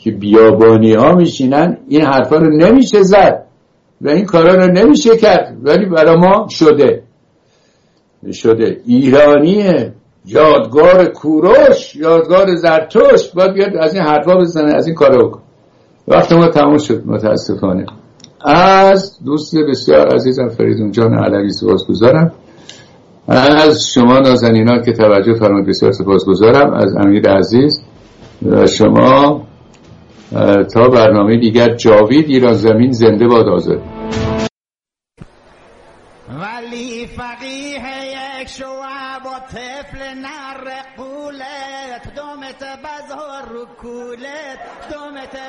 که بیابانی ها میشینن این حرفا رو نمیشه زد و این کارا رو نمیشه کرد، ولی برای ما شده ایرانیه، یادگار کوروش، یادگار زرتشت، باید بیاد از این حرفا بزنه، از این کارا بکن. وقت ما تموم شد متاسفانه. از دوست بسیار عزیزم فریدون جان علوی سپاسگزارم، از شما نازنینا که توجه فرمودید بسیار سپاسگزارم، از امیر عزیز و شما. تا برنامه دیگر، جاوید ایران زمین زنده باد آزادی. ولی فقیه یک شعب و طفل نر قولت دومت بزار رو کولت دومت